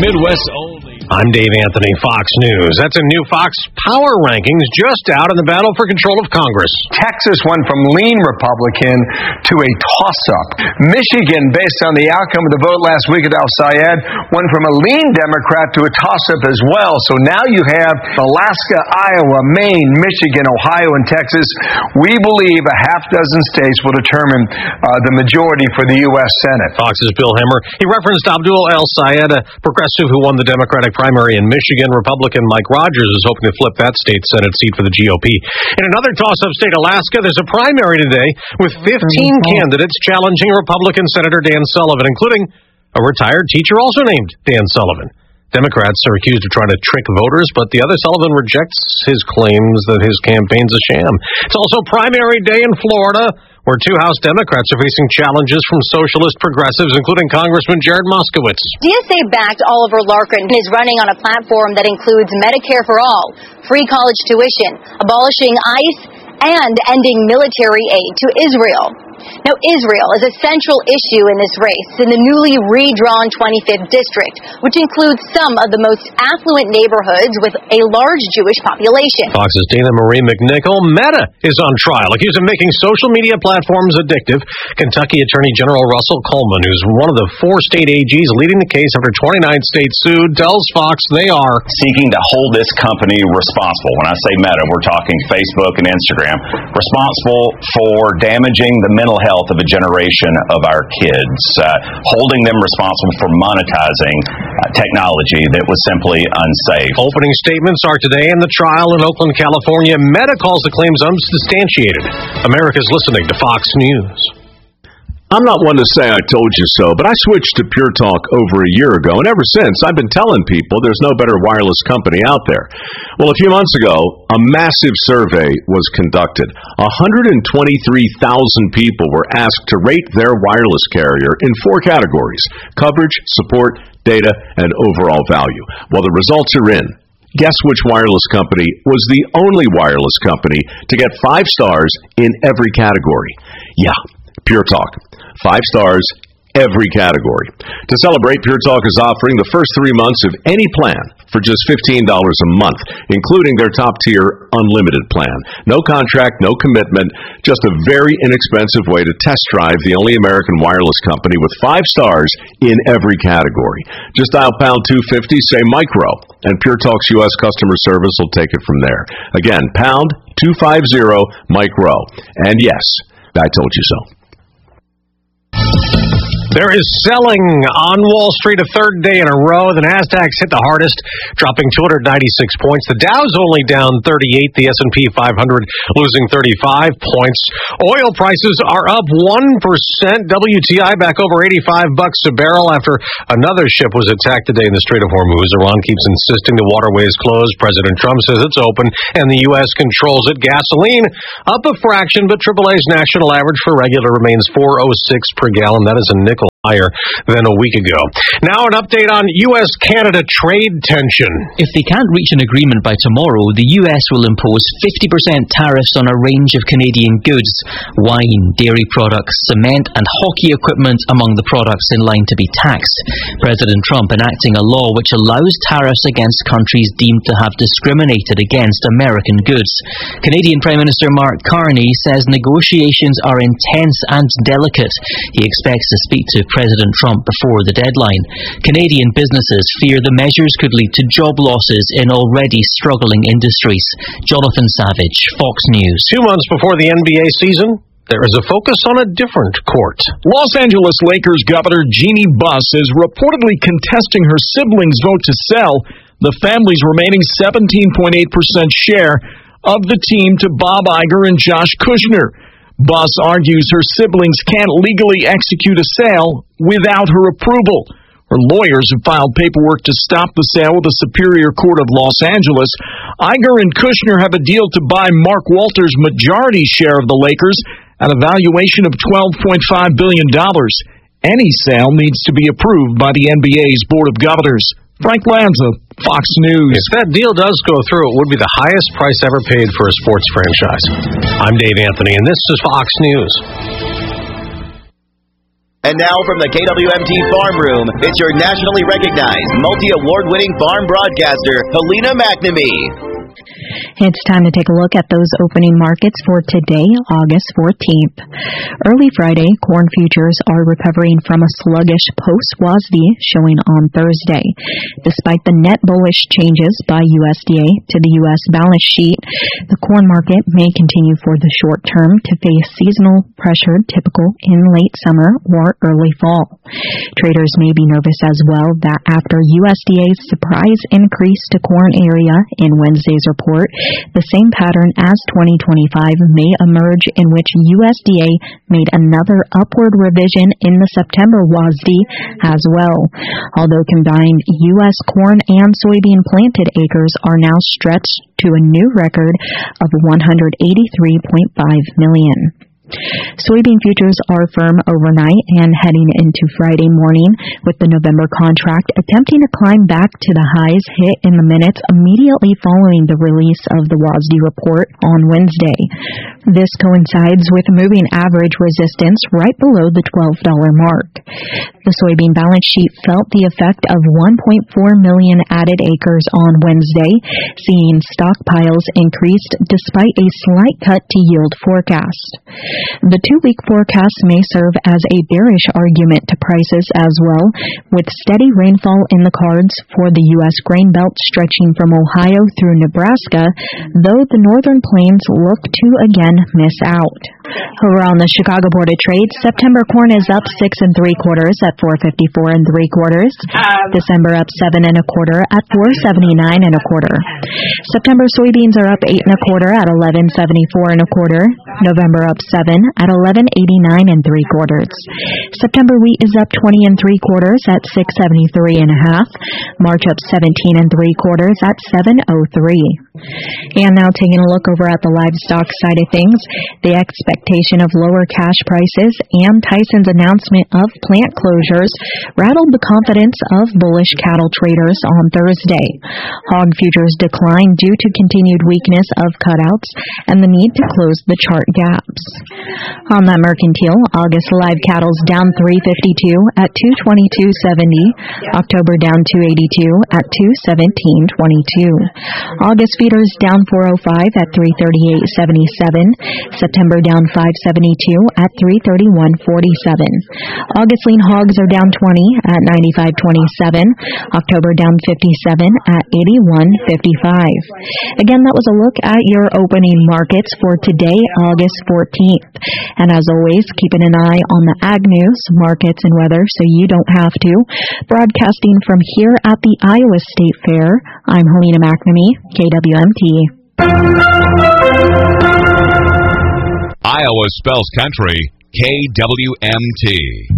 Midwest only. I'm Dave Anthony, Fox News. That's a new Fox Power Rankings just out in the battle for control of Congress. Texas went from lean Republican to a toss-up. Michigan, based on the outcome of the vote last week at Al-Sayed, went from a lean Democrat to a toss-up as well. So now you have Alaska, Iowa, Maine, Michigan, Ohio, and Texas. We believe a half dozen states will determine the majority for the U.S. Senate. Fox's Bill Hemmer. He referenced Abdul El-Sayed, a progressive who won the Democratic primary in Michigan. Republican Mike Rogers is hoping to flip that state Senate seat for the GOP. In another toss-up state, Alaska, there's a primary today with 15 candidates challenging Republican Senator Dan Sullivan, including a retired teacher also named Dan Sullivan. Democrats are accused of trying to trick voters, but the other Sullivan rejects his claims that his campaign's a sham. It's also primary day in Florida, where two House Democrats are facing challenges from socialist progressives, including Congressman Jared Moskowitz. DSA-backed Oliver Larkin is running on a platform that includes Medicare for all, free college tuition, abolishing ICE, and ending military aid to Israel. Now, Israel is a central issue in this race in the newly redrawn 25th district, which includes some of the most affluent neighborhoods with a large Jewish population. Fox's Dana Marie McNichol. Meta is on trial, accused of making social media platforms addictive. Kentucky Attorney General Russell Coleman, who's one of the 4 state AGs leading the case after 29 states sued, tells Fox they are seeking to hold this company responsible. When I say Meta, we're talking Facebook and Instagram, responsible for damaging the mental health of a generation of our kids, holding them responsible for monetizing technology that was simply unsafe. Opening statements are today in the trial in Oakland, California. Meta calls the claims unsubstantiated. America's listening to Fox News. I'm not one to say I told you so, but I switched to Pure Talk over a year ago, and ever since, I've been telling people there's no better wireless company out there. Well, a few months ago, a massive survey was conducted. 123,000 people were asked to rate their wireless carrier in 4 categories: coverage, support, data, and overall value. Well, the results are in. Guess which wireless company was the only wireless company to get 5 stars in every category? Yeah, Pure Talk. 5 stars, every category. To celebrate, Pure Talk is offering the first 3 months of any plan for just $15 a month, including their top-tier unlimited plan. No contract, no commitment, just a very inexpensive way to test drive the only American wireless company with 5 stars in every category. Just dial pound 250, say micro, and Pure Talk's U.S. customer service will take it from there. Again, pound 250 micro. And yes, I told you so. There is selling on Wall Street a third day in a row. The Nasdaq's hit the hardest, dropping 296 points. The Dow's only down 38. The S&P 500 losing 35 points. Oil prices are up 1%. WTI back over $85 a barrel after another ship was attacked today in the Strait of Hormuz. Iran keeps insisting the waterway is closed. President Trump says it's open, and the U.S. controls it. Gasoline up a fraction, but AAA's national average for regular remains $4.06 per gallon. That is a nickel higher than a week ago. Now an update on U.S.-Canada trade tension. If they can't reach an agreement by tomorrow, the U.S. will impose 50% tariffs on a range of Canadian goods: wine, dairy products, cement, and hockey equipment among the products in line to be taxed. President Trump enacting a law which allows tariffs against countries deemed to have discriminated against American goods. Canadian Prime Minister Mark Carney says negotiations are intense and delicate. He expects to speak to President Trump before the deadline. Canadian businesses fear the measures could lead to job losses in already struggling industries. Jonathan Savage, Fox News. 2 months before the NBA season, there is a focus on a different court. Los Angeles Lakers Governor Jeannie Buss is reportedly contesting her siblings' vote to sell the family's remaining 17.8% share of the team to Bob Iger and Josh Kushner. Buss argues her siblings can't legally execute a sale without her approval. Her lawyers have filed paperwork to stop the sale with the Superior Court of Los Angeles. Iger and Kushner have a deal to buy Mark Walters' majority share of the Lakers at a valuation of $12.5 billion. Any sale needs to be approved by the NBA's Board of Governors. Frank Lanza, Fox News. If that deal does go through, it would be the highest price ever paid for a sports franchise. I'm Dave Anthony, and this is Fox News. And now from the KWMT Farm Room, it's your nationally recognized, multi-award-winning farm broadcaster, Helena McNamee. It's time to take a look at those opening markets for today, August 14th. Early Friday, corn futures are recovering from a sluggish post-WASDE showing on Thursday. Despite the net bullish changes by USDA to the U.S. balance sheet, the corn market may continue for the short term to face seasonal pressure typical in late summer or early fall. Traders may be nervous as well that after USDA's surprise increase to corn area in Wednesday's report, the same pattern as 2025 may emerge in which USDA made another upward revision in the September WASDE as well. Although combined U.S. corn and soybean planted acres are now stretched to a new record of 183.5 million. Soybean futures are firm overnight and heading into Friday morning, with the November contract attempting to climb back to the highs hit in the minutes immediately following the release of the WASDE report on Wednesday. This coincides with moving average resistance right below the $12 mark. The soybean balance sheet felt the effect of 1.4 million added acres on Wednesday, seeing stockpiles increased despite a slight cut to yield forecast. The 2-week forecast may serve as a bearish argument to prices as well, with steady rainfall in the cards for the U.S. grain belt stretching from Ohio through Nebraska, though the northern plains look to again miss out. Over on the Chicago Board of Trade, September corn is up 6 3/4 at $4.54 3/4. December up 7 1/4 at $4.79 1/4. September soybeans are up 8 1/4 at $11.74 1/4. November up 7 at $11.89 3/4. September wheat is up 20 3/4 at $6.73 1/2. March up 17 3/4 at $7.03. And now taking a look over at the livestock side of things, the expectation of lower cash prices and Tyson's announcement of plant closures rattled the confidence of bullish cattle traders on Thursday. Hog futures declined due to continued weakness of cutouts and the need to close the chart gaps. On that mercantile, August live cattle's down 352 at 222.70. October down 282 at 217.22. August feeders down 405 at 338.77. September down 572 at 331.47. August lean hogs are down 20 at 95.27. October down 57 at 81.55. Again, that was a look at your opening markets for today, August 14th. And as always, keeping an eye on the ag news, markets, and weather so you don't have to. Broadcasting from here at the Iowa State Fair, I'm Helena McNamee, KWMT. Iowa spells country, KWMT.